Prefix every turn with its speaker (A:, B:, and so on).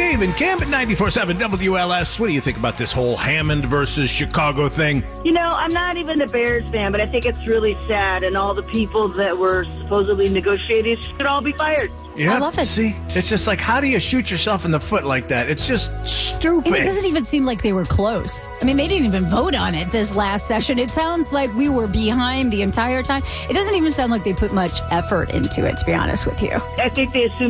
A: Dave and Kim at 94.7 WLS. What do you think about this whole Hammond versus Chicago thing?
B: I'm not even a Bears fan, but I think it's really sad, and all the people that were supposedly negotiating should all be fired.
A: Yeah,
C: I love it.
A: See, it's just like, how do you shoot yourself in the foot like that? It's just stupid.
C: And it doesn't even seem like they were close. I mean, they didn't even vote on it this last session. It sounds like we were behind the entire time. It doesn't even sound like they put much effort into it, to be honest with you.
B: I think they assume